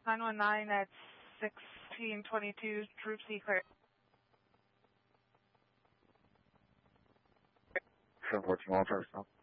919 at 1622, Troop C clear. 714 Long Traverse now.